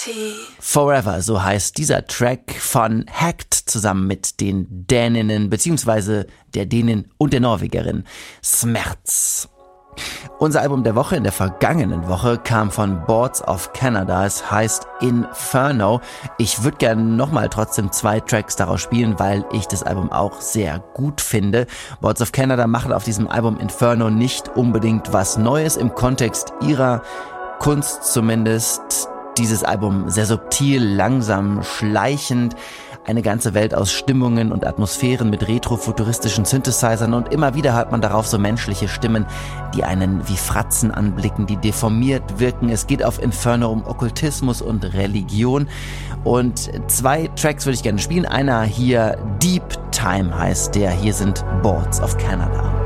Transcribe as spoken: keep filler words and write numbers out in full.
Forever, so heißt dieser Track von Hacked zusammen mit den Däninnen beziehungsweise der Dänin und der Norwegerin Smerz. Unser Album der Woche in der vergangenen Woche kam von Boards of Canada. Es heißt Inferno. Ich würde gerne nochmal trotzdem zwei Tracks daraus spielen, weil ich das Album auch sehr gut finde. Boards of Canada machen auf diesem Album Inferno nicht unbedingt was Neues im Kontext ihrer Kunst zumindest. Dieses Album sehr subtil, langsam, schleichend. Eine ganze Welt aus Stimmungen und Atmosphären mit retrofuturistischen Synthesizern und immer wieder hört man darauf so menschliche Stimmen, die einen wie Fratzen anblicken, die deformiert wirken. Es geht auf Inferno um Okkultismus und Religion und zwei Tracks würde ich gerne spielen. Einer hier, Deep Time heißt der, hier sind Boards of Canada.